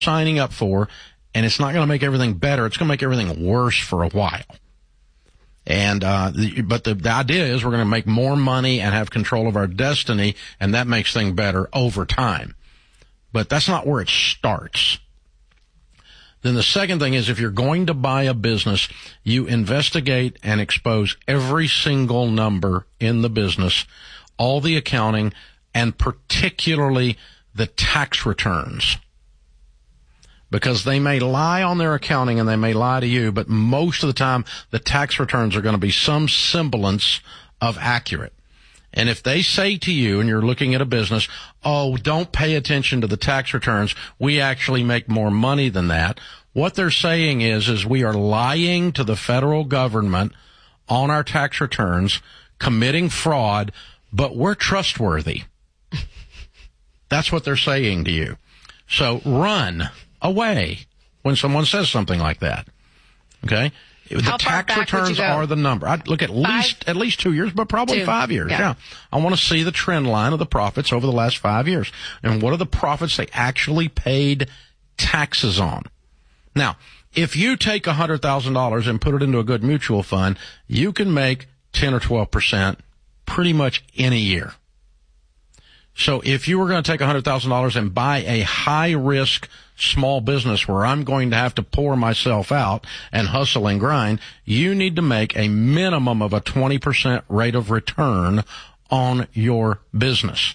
signing up for, and it's not going to make everything better. It's going to make everything worse for a while. And but the idea is we're going to make more money and have control of our destiny, and that makes things better over time. But that's not where it starts. Then the second thing is if you're going to buy a business, you investigate and expose every single number in the business, all the accounting, and particularly the tax returns. Because they may lie on their accounting and they may lie to you, but most of the time the tax returns are going to be some semblance of accurate. And if they say to you, and you're looking at a business, oh, don't pay attention to the tax returns, we actually make more money than that, what they're saying is we are lying to the federal government on our tax returns, committing fraud, but we're trustworthy. That's what they're saying to you. So run away when someone says something like that. Okay? The tax returns are the number. I'd look at least 2 years, but probably 5 years. Yeah. I want to see the trend line of the profits over the last 5 years. And what are the profits they actually paid taxes on? Now, if you take $100,000 and put it into a good mutual fund, you can make 10 or 12% pretty much any year. So if you were going to take $100,000 and buy a high-risk small business where I'm going to have to pour myself out and hustle and grind, you need to make a minimum of a 20% rate of return on your business.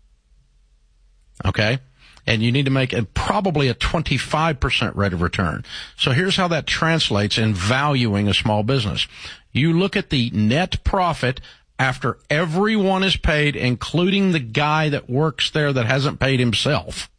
Okay? And you need to make probably a 25% rate of return. So here's how that translates in valuing a small business. You look at the net profit after everyone is paid, including the guy that works there that hasn't paid himself.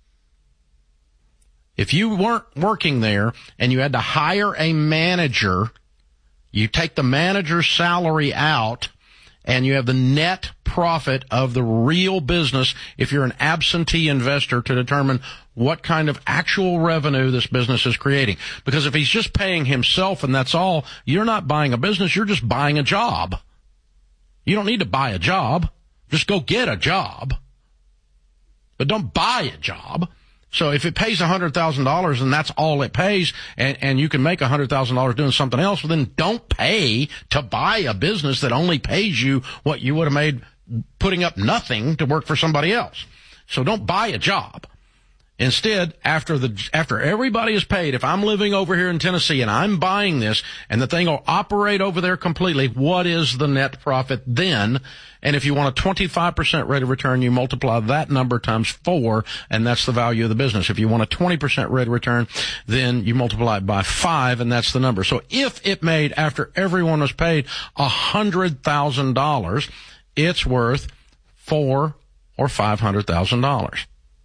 If you weren't working there and you had to hire a manager, you take the manager's salary out and you have the net profit of the real business if you're an absentee investor to determine what kind of actual revenue this business is creating. Because if he's just paying himself and that's all, you're not buying a business, you're just buying a job. You don't need to buy a job. Just go get a job. But don't buy a job. So if it pays $100,000 and that's all it pays, and you can make $100,000 doing something else, well, then don't pay to buy a business that only pays you what you would have made putting up nothing to work for somebody else. So don't buy a job. Instead, after everybody is paid, if I'm living over here in Tennessee and I'm buying this and the thing will operate over there completely, what is the net profit then? And if you want a 25% rate of return, you multiply that number times 4, and that's the value of the business. If you want a 20% rate of return, then you multiply it by 5, and that's the number. So if it made, after everyone was paid, $100,000, it's worth $400,000 or $500,000.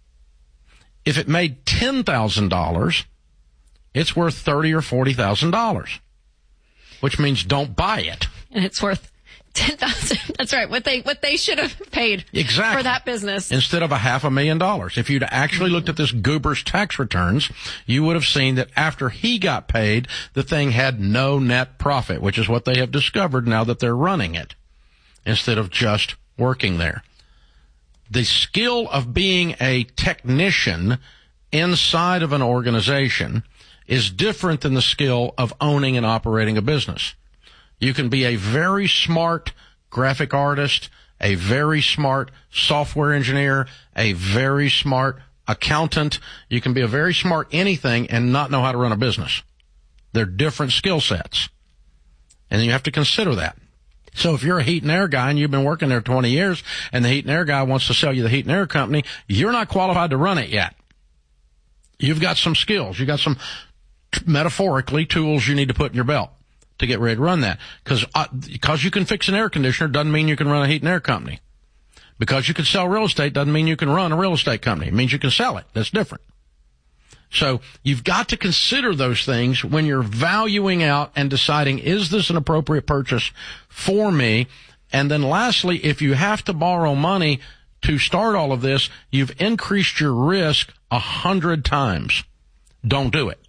If it made $10,000, it's worth $30,000 or $40,000, which means don't buy it. And it's worth $10,000. That's right. What they should have paid for that business instead of $500,000. If you'd actually looked at this goober's tax returns, you would have seen that after he got paid, the thing had no net profit, which is what they have discovered now that they're running it instead of just working there. The skill of being a technician inside of an organization is different than the skill of owning and operating a business. You can be a very smart graphic artist, a very smart software engineer, a very smart accountant. You can be a very smart anything and not know how to run a business. They're different skill sets. And you have to consider that. So if you're a heat and air guy and you've been working there 20 years and the heat and air guy wants to sell you the heat and air company, you're not qualified to run it yet. You've got some skills. You've got some, metaphorically, tools you need to put in your belt to get ready to run that. Because you can fix an air conditioner doesn't mean you can run a heat and air company. Because you can sell real estate doesn't mean you can run a real estate company. It means you can sell it. That's different. So you've got to consider those things when you're valuing out and deciding, is this an appropriate purchase for me? And then lastly, if you have to borrow money to start all of this, you've increased your risk 100 times. Don't do it.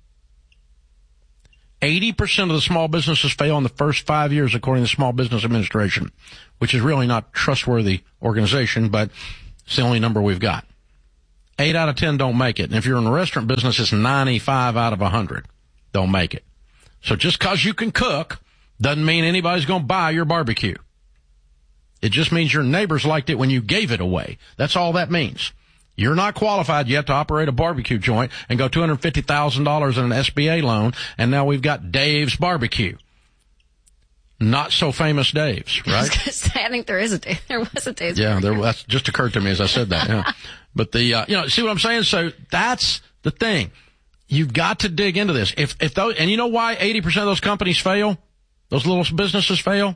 80% of the small businesses fail in the first 5 years, according to the Small Business Administration, which is really not a trustworthy organization, but it's the only number we've got. 8 out of 10 don't make it. And if you're in the restaurant business, it's 95 out of 100 don't make it. So just because you can cook doesn't mean anybody's going to buy your barbecue. It just means your neighbors liked it when you gave it away. That's all that means. You're not qualified yet to operate a barbecue joint and go $250,000 in an SBA loan, and now we've got Dave's Barbecue. Not so famous Dave's, right? I was going to say, I think there is a Dave. There was a Dave's. Yeah, that just occurred to me as I said that. Yeah. But see what I'm saying? So that's the thing. You've got to dig into this. If those, and you know why 80% of those companies fail? Those little businesses fail?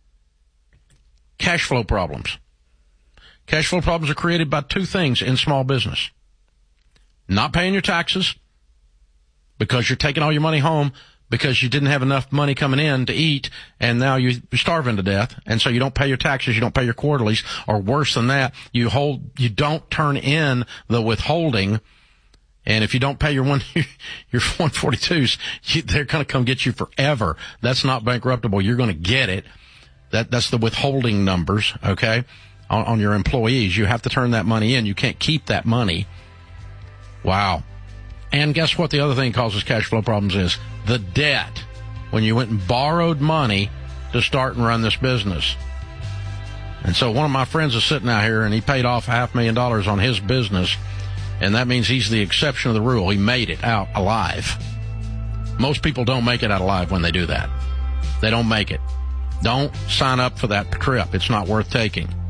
Cash flow problems. Cash flow problems are created by two things in small business. Not paying your taxes because you're taking all your money home because you didn't have enough money coming in to eat, and now you're starving to death, and so you don't pay your taxes, you don't pay your quarterlies, or worse than that, you don't turn in the withholding, and if you don't pay your 142s, they're going to come get you forever. That's not bankruptable. You're going to get it. That's the withholding numbers, okay, on your employees. You have to turn that money in. You can't keep that money. Wow. And guess what the other thing causes cash flow problems is? The debt. When you went and borrowed money to start and run this business. And so one of my friends is sitting out here and he paid off $500,000 on his business. And that means he's the exception of the rule. He made it out alive. Most people don't make it out alive when they do that. They don't make it. Don't sign up for that trip. It's not worth taking.